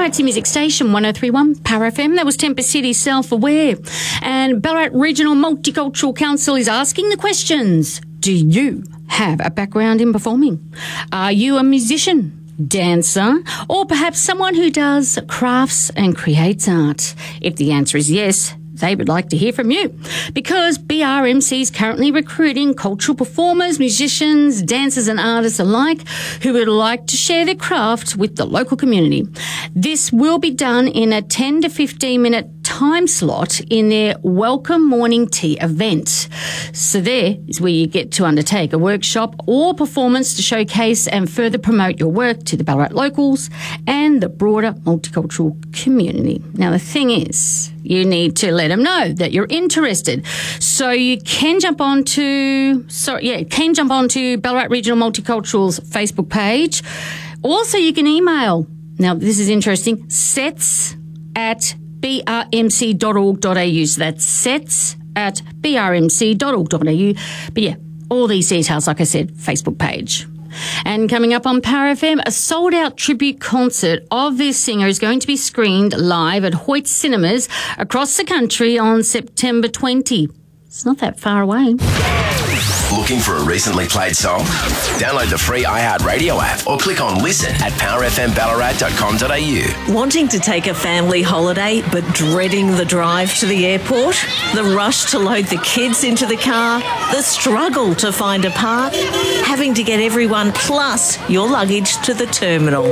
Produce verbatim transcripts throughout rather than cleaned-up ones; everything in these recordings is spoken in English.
Ballarat's music station, one oh three point one, Power F M. That was Temper City Self-Aware. And Ballarat Regional Multicultural Council is asking the questions. Do you have a background in performing? Are you a musician, dancer, or perhaps someone who does crafts and creates art? If the answer is yes, they would like to hear from you, because B R M C is currently recruiting cultural performers, musicians, dancers and artists alike who would like to share their craft with the local community. This will be done in a ten to fifteen minute time slot in their Welcome Morning Tea event. So there is where you get to undertake a workshop or performance to showcase and further promote your work to the Ballarat locals and the broader multicultural community. Now, the thing is, you need to let them know that you're interested. So you can jump on to, sorry, yeah, can jump on to Ballarat Regional Multicultural's Facebook page. Also, you can email. Now, this is interesting. Sets at b r m c dot org dot a u. So that's sets at b r m c dot org dot a u. But yeah, all these details, like I said, Facebook page. And coming up on Power F M, a sold-out tribute concert of this singer is going to be screened live at Hoyt Cinemas across the country on September twentieth. It's not that far away. Looking for a recently played song? Download the free iHeartRadio app or click on listen at power f m ballarat dot com dot a u. Wanting to take a family holiday but dreading the drive to the airport? The rush to load the kids into the car? The struggle to find a park? Having to get everyone plus your luggage to the terminal?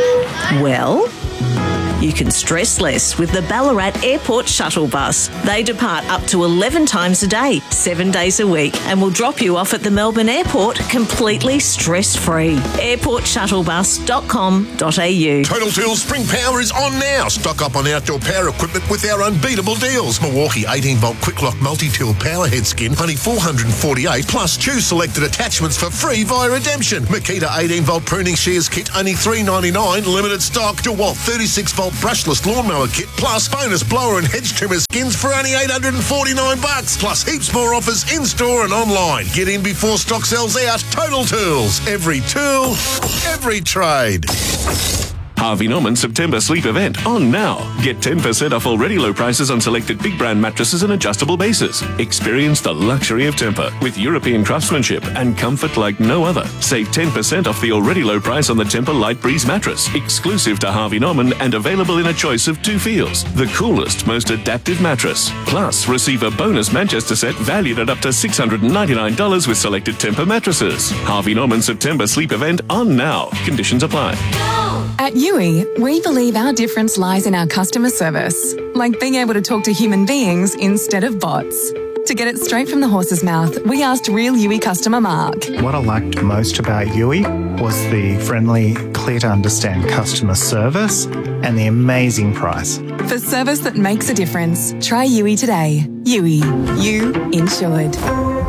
Well, you can stress less with the Ballarat Airport Shuttle Bus. They depart up to eleven times a day, seven days a week, and will drop you off at the Melbourne Airport completely stress-free. airport shuttle bus dot com dot a u. Total Tools Spring Power is on now. Stock up on outdoor power equipment with our unbeatable deals. Milwaukee eighteen volt Quick Lock Multi-Tool Power Head Skin, only four hundred forty-eight, plus choose selected attachments for free via redemption. Makita eighteen volt Pruning Shears Kit, only three ninety-nine, limited stock. DeWalt thirty-six volt Brushless Lawnmower Kit, plus bonus blower and hedge trimmer skins for only eight hundred forty-nine bucks, plus heaps more offers in-store and online. Get in before stock sells out. Total Tools. Every tool, every trade. Harvey Norman September Sleep Event on now. Get ten percent off already low prices on selected big brand mattresses and adjustable bases. Experience the luxury of Tempur with European craftsmanship and comfort like no other. Save ten percent off the already low price on the Tempur Light Breeze mattress, exclusive to Harvey Norman and available in a choice of two feels. The coolest, most adaptive mattress. Plus, receive a bonus Manchester set valued at up to six hundred ninety-nine dollars with selected Tempur mattresses. Harvey Norman September Sleep Event on now. Conditions apply. At U I, we believe our difference lies in our customer service, like being able to talk to human beings instead of bots. To get it straight from the horse's mouth, we asked real U I customer Mark. What I liked most about U I was the friendly, clear to understand customer service and the amazing price. For service that makes a difference, try U I today. U I, you insured.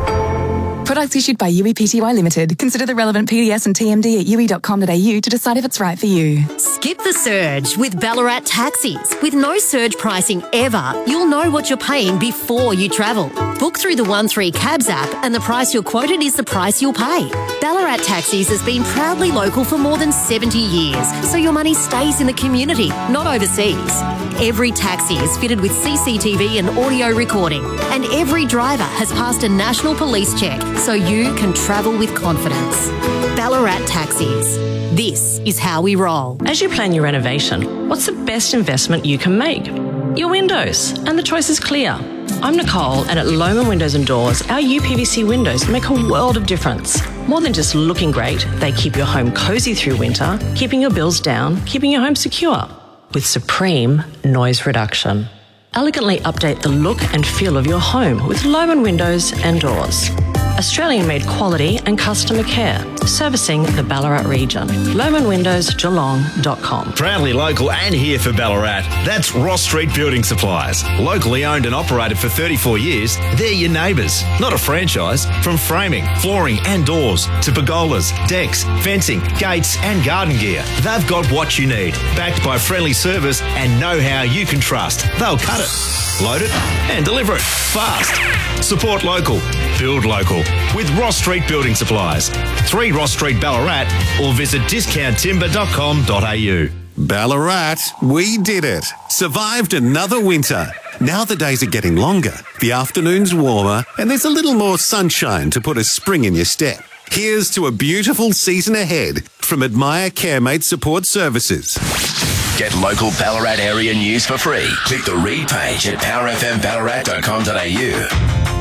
Products issued by U I Pty Limited. Consider the relevant P D S and T M D at u i dot com dot a u to decide if it's right for you. Skip the surge with Ballarat Taxis. With no surge pricing ever, you'll know what you're paying before you travel. Book through the one three Cabs app and the price you're quoted is the price you'll pay. Ballarat Taxis has been proudly local for more than seventy years, so your money stays in the community, not overseas. Every taxi is fitted with C C T V and audio recording, and every driver has passed a national police check, so you can travel with confidence. Ballarat Taxis. This is how we roll. As you plan your renovation, what's the best investment you can make? Your windows, and the choice is clear. I'm Nicole, and at Lohmann Windows and Doors, our U P V C windows make a world of difference. More than just looking great, they keep your home cosy through winter, keeping your bills down, keeping your home secure. With supreme noise reduction. Elegantly update the look and feel of your home with Lohmann Windows and Doors. Australian-made quality and customer care, servicing the Ballarat region. lohmann windows geelong dot com. Proudly local and here for Ballarat. That's Ross Street Building Supplies. Locally owned and operated for thirty-four years, they're your neighbours, not a franchise. From framing, flooring and doors to pergolas, decks, fencing, gates and garden gear, they've got what you need. Backed by friendly service and know-how you can trust. They'll cut it, load it and deliver it fast. Support local. Build local with Ross Street Building Supplies. three Ross Street Ballarat or visit discount timber dot com dot a u. Ballarat, we did it. Survived another winter. Now the days are getting longer, the afternoons warmer, and there's a little more sunshine to put a spring in your step. Here's to a beautiful season ahead from Admire CareMate Support Services. Get local Ballarat area news for free. Click the read page at power f m ballarat dot com dot a u.